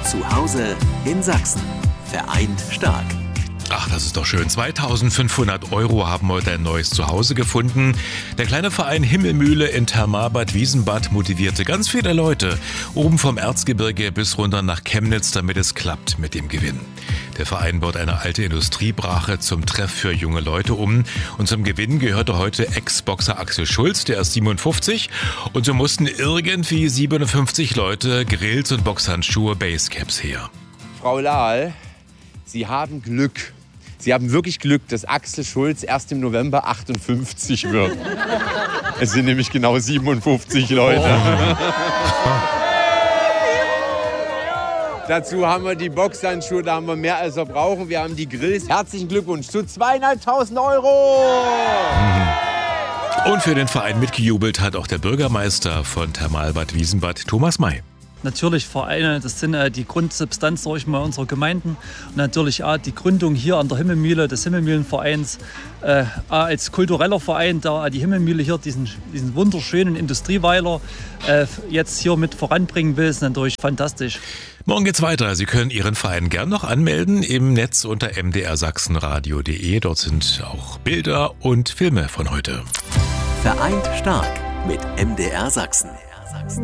Zu Hause in Sachsen. Vereint stark. Ach, das ist doch schön. 2.500 € haben heute ein neues Zuhause gefunden. Der kleine Verein Himmelmühle in Thermalbad Wiesenbad motivierte ganz viele Leute, oben vom Erzgebirge bis runter nach Chemnitz, damit es klappt mit dem Gewinn. Der Verein baut eine alte Industriebrache zum Treff für junge Leute um. Und zum Gewinn gehörte heute Ex-Boxer Axel Schulz, der ist 57. Und so mussten irgendwie 57 Leute Grills und Boxhandschuhe, Basecaps her. Frau Lahl, Sie haben Glück. Sie haben wirklich Glück, dass Axel Schulz erst im November 58 wird. Es sind nämlich genau 57 Leute. Dazu haben wir die Boxhandschuhe, da haben wir mehr als wir brauchen. Wir haben die Grills. Herzlichen Glückwunsch zu 2.500 €. Und für den Verein mitgejubelt hat auch der Bürgermeister von Thermalbad Wiesenbad, Thomas May. Natürlich Vereine, das sind die Grundsubstanz, sag ich mal, unserer Gemeinden. Und natürlich auch die Gründung hier an der Himmelmühle, des Himmelmühlenvereins, als kultureller Verein, der die Himmelmühle hier, diesen wunderschönen Industrieweiler, jetzt hier mit voranbringen will, ist natürlich fantastisch. Morgen geht's weiter. Sie können Ihren Verein gern noch anmelden im Netz unter mdrsachsenradio.de. Dort sind auch Bilder und Filme von heute. Vereint stark mit MDR Sachsen.